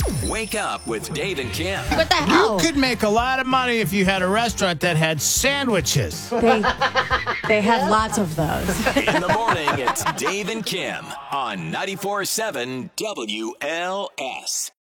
Wake up with Dave and Kim. What the hell? You could make a lot of money if you had a restaurant that had sandwiches. They had lots of those. In the morning, it's Dave and Kim on 94.7 WLS.